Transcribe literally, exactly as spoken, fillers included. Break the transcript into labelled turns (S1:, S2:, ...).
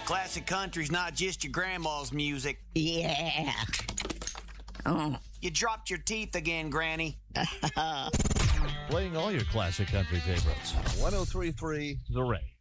S1: Classic country's not just your grandma's music.
S2: Yeah. Oh.
S1: You dropped your teeth again, Granny.
S3: Playing all your classic country favorites. one oh three point three The Ray.